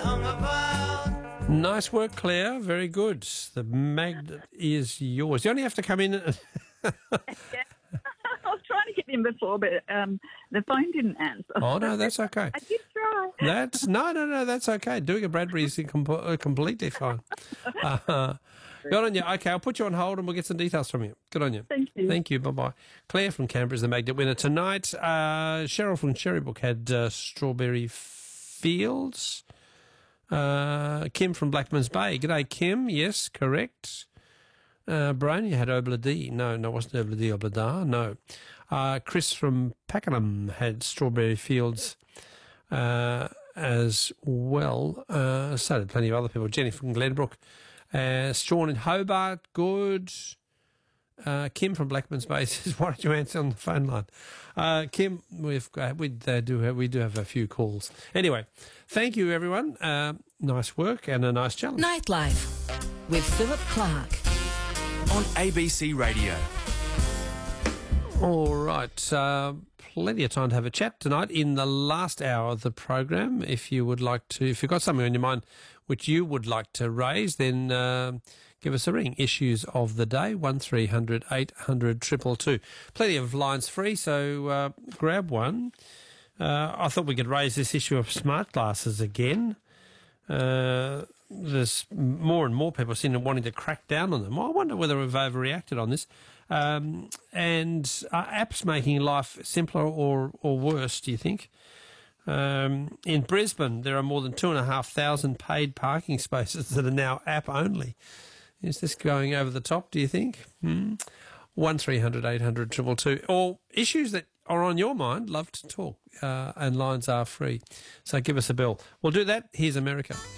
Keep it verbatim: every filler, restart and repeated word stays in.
hung about. Nice work, Claire. Very good. The magnet is yours. You only have to come in. Yeah. I was trying to get in before, but um, the phone didn't answer. Oh, no, that's okay. I did try. That's no, no, no. That's okay. Doing a Bradbury is com- uh, completely fine. Uh, good on you. Okay, I'll put you on hold and we'll get some details from you. Good on you. Thank you. Thank you. Bye bye. Claire from Canberra is the magnet winner tonight. Uh, Cheryl from Cherrybrook had uh, Strawberry Fields. Uh, Kim from Blackman's Bay. G'day, Kim. Yes, correct. Uh, Baroni had Obladi. No, no, it wasn't Obladi, Oblada. No. Uh, Chris from Pakenham had Strawberry Fields uh, as well. Uh, so did plenty of other people. Jenny from Glenbrook. Uh, Strawn in Hobart. Good. Uh, Kim from Blackman's Bay says, "Why don't you answer on the phone line?" Uh, Kim, we've got, we uh, do have, we do have a few calls. Anyway, thank you everyone. Uh, nice work and a nice challenge. Nightlife with Philip Clark on A B C Radio. All right, uh, plenty of time to have a chat tonight in the last hour of the program. If you would like to, if you've got something on your mind which you would like to raise, then uh, give us a ring. Issues of the day, one three hundred eight hundred two two two. Plenty of lines free, so uh, grab one. Uh, I thought we could raise this issue of smart glasses again. Uh, there's more and more people seem to wanting to crack down on them. I wonder whether we've overreacted on this. Um, and are apps making life simpler or, or worse, do you think? Um, in Brisbane, there are more than two and a half thousand paid parking spaces that are now app only. Is this going over the top, do you think? Hmm? one three hundred eight hundred two two two. Or issues that are on your mind, love to talk. Uh, and lines are free. So give us a bell. We'll do that. Here's America.